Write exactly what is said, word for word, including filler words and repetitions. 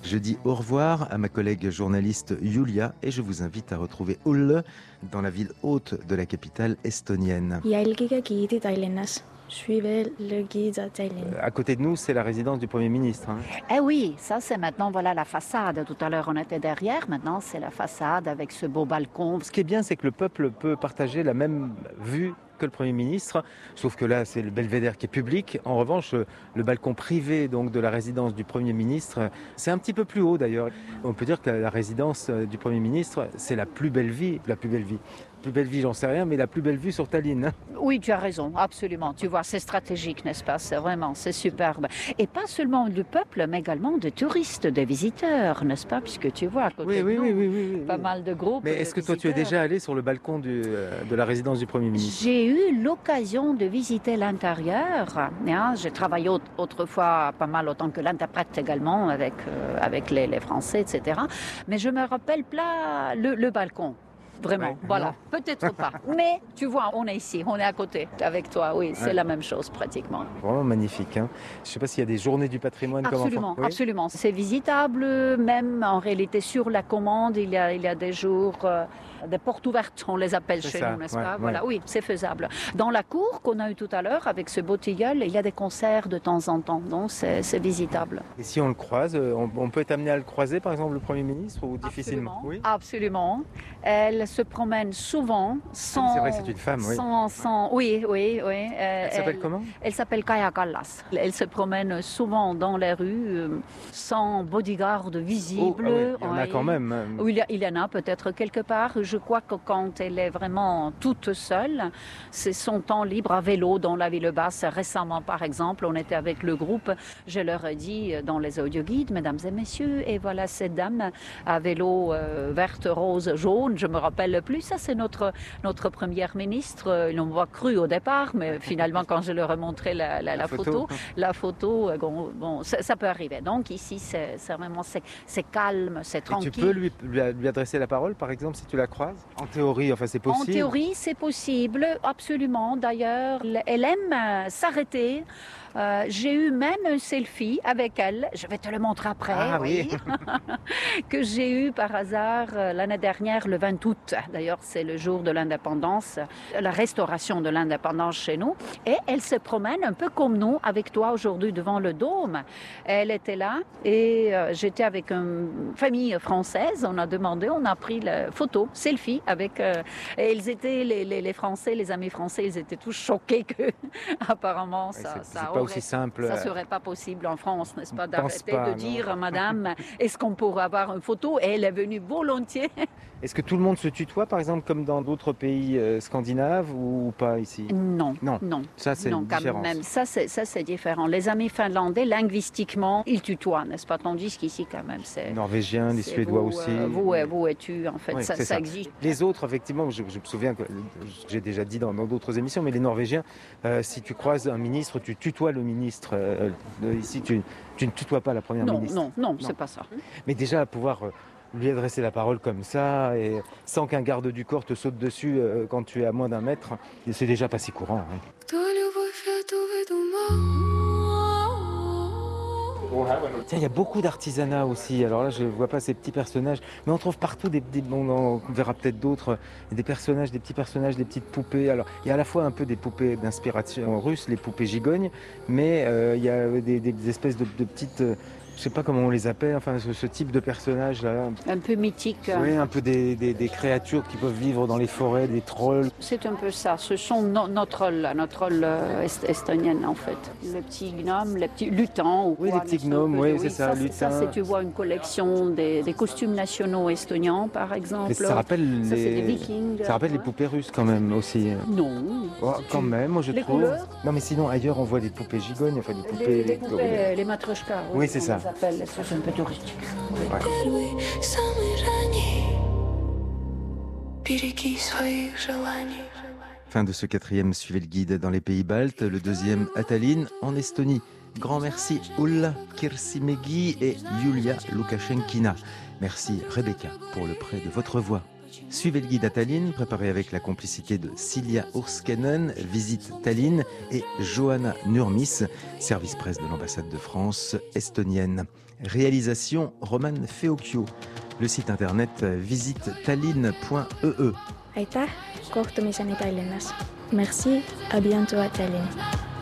Je dis au revoir à ma collègue journaliste Julia et je vous invite à retrouver Ulle dans la ville haute de la capitale estonienne. Jälgige giidi Tallinnas. Suivez le guide Tallinn. À côté de nous, c'est la résidence du Premier ministre. Hein. Eh oui, ça c'est maintenant voilà la façade. Tout à l'heure on était derrière, maintenant c'est la façade avec ce beau balcon. Ce qui est bien, c'est que le peuple peut partager la même vue que le Premier ministre, sauf que là c'est le belvédère qui est public. En revanche, le balcon privé donc de la résidence du Premier ministre, c'est un petit peu plus haut d'ailleurs. On peut dire que la résidence du Premier ministre, c'est la plus belle vie, la plus belle vie. Plus belle vie, j'en sais rien, mais la plus belle vue sur Tallinn. Oui, tu as raison, absolument. Tu vois, c'est stratégique, n'est-ce pas? C'est vraiment, c'est superbe. Et pas seulement du peuple, mais également de touristes, des visiteurs, n'est-ce pas? Puisque tu vois, à côté oui, de oui, nous, oui, oui, oui, oui, pas oui. mal de groupes. Mais est-ce que toi, tu es déjà allé sur le balcon du, de la résidence du Premier ministre? J'ai eu l'occasion de visiter l'intérieur. Hein. J'ai travaillé autrefois pas mal autant que l'interprète également avec, euh, avec les, les Français, et cetera. Mais je me rappelle pas le, le balcon. Vraiment, ouais, voilà, peut-être pas. Mais tu vois, on est ici, on est à côté avec toi, oui, c'est ouais. La même chose pratiquement. Vraiment magnifique. Hein. Je ne sais pas s'il y a des journées du patrimoine absolument, comme enfant. Absolument, oui. C'est visitable, même en réalité sur la commande, il y a, il y a des jours, euh, des portes ouvertes, on les appelle c'est chez ça. Nous, n'est-ce ouais, pas ouais. Voilà, oui, c'est faisable. Dans la cour qu'on a eu tout à l'heure avec ce beau tilleul, il y a des concerts de temps en temps, donc c'est, c'est visitable. Et si on le croise, on, on peut être amené à le croiser, par exemple, le Premier ministre, ou difficilement? Absolument, oui. Absolument. Elle se promène souvent sans... C'est vrai que c'est une femme, oui. Sans, sans, oui, oui, oui. Euh, elle s'appelle elle, comment? Elle s'appelle Kaja Kallas. Elle se promène souvent dans les rues euh, sans bodyguard visible. Oh, ah oui, il y en a oui. quand même. Oui, il y, a, il y en a peut-être quelque part. Je crois que quand elle est vraiment toute seule, c'est son temps libre à vélo dans la ville basse. Récemment, par exemple, on était avec le groupe. Je leur ai dit dans les audioguides, mesdames et messieurs, et voilà cette dame à vélo euh, verte, rose, jaune. Je me rappelle plus. Ça, c'est notre, notre première ministre. Ils l'ont voit cru au départ, mais finalement, quand je leur ai montré la, la, la, la photo, photo, la photo, bon, bon ça, ça peut arriver. Donc ici, c'est, c'est vraiment, c'est, c'est calme, c'est tranquille. Et tu peux lui, lui adresser la parole, par exemple, si tu la croises? En théorie, enfin, c'est possible? En théorie, c'est possible, absolument. D'ailleurs, elle aime s'arrêter. Euh, j'ai eu même un selfie avec elle, je vais te le montrer après, ah, oui. que j'ai eu par hasard l'année dernière, le vingt août. D'ailleurs, c'est le jour de l'indépendance, la restauration de l'indépendance chez nous. Et elle se promène un peu comme nous, avec toi aujourd'hui devant le Dôme. Elle était là et euh, j'étais avec une famille française. On a demandé, on a pris la photo, selfie avec... Euh, et ils étaient, les, les, les Français, les amis français, ils étaient tous choqués que apparemment ça... C'est, ça c'est pas aussi simple. Ça serait pas possible en France, n'est-ce pas, d'arrêter pas, de non. dire, madame, est-ce qu'on pourrait avoir une photo? Et elle est venue volontiers. Est-ce que tout le monde se tutoie, par exemple, comme dans d'autres pays euh, scandinaves ou pas ici? Non, non, non. Ça, c'est non, une différence. Même. Ça, c'est, ça, c'est différent. Les amis finlandais, linguistiquement, ils tutoient, n'est-ce pas? Tandis qu'ici, quand même, c'est... Norvégiens, les Suédois vous, aussi. Euh, vous, et vous et tu, en fait, oui, ça, ça, ça existe. Les autres, effectivement, je, je me souviens que j'ai déjà dit dans, dans d'autres émissions, mais les Norvégiens, euh, si tu croises un ministre, tu tutoies le ministre. Euh, ici, tu, tu ne tutoies pas la première non, ministre. Non, non, non, c'est pas ça. Mais déjà, à pouvoir... Euh, lui adresser la parole comme ça, et sans qu'un garde du corps te saute dessus euh, quand tu es à moins d'un mètre, c'est déjà pas si courant. Hein. Tiens, il y a beaucoup d'artisanat aussi. Alors là, je ne vois pas ces petits personnages, mais on trouve partout des, des bon, on verra peut-être d'autres, des personnages, des petits personnages, des petites poupées. Alors, il y a à la fois un peu des poupées d'inspiration russe, les poupées gigognes, mais euh, il y a des, des espèces de, de petites... Euh, je sais pas comment on les appelle, enfin ce, ce type de personnage là. Un peu mythique. Oui, un peu des, des, des créatures qui peuvent vivre dans les forêts, des trolls. C'est un peu ça, ce sont no, nos trolls, nos trolls euh, est, estoniennes en fait. Les petits gnomes, les petits lutins ou oui, quoi. Oui, les petits gnomes, oui, oui, c'est ça, ça lutins. Ça, c'est, tu vois, une collection des, des costumes nationaux estoniens par exemple. Mais ça rappelle ça, les... c'est des vikings. Ça rappelle ouais. les poupées russes quand même aussi. Non. Oh, quand même, moi je les trouve. Couleurs non mais sinon ailleurs on voit des poupées gigognes, enfin des poupées... Les, les poupées, les matryoshkas. Oui, oui c'est ça. Les appelle, c'est un peu touristique. Ouais. Fin de ce quatrième Suivez le guide dans les pays baltes, le deuxième à Tallinn en Estonie. Grand merci Ulla Kirsimegi et Julia Lukashenkina. Merci Rebecca pour le prêt de votre voix. Suivez le guide à Tallinn, préparé avec la complicité de Silja Urskenen, Visite Tallinn, et Johanna Nurmis, service presse de l'ambassade de France estonienne. Réalisation Roman Feokio. Le site internet visite tallinn point e e. Aitäh, kohtumiseni Tallinnas. Merci, à bientôt à Tallinn.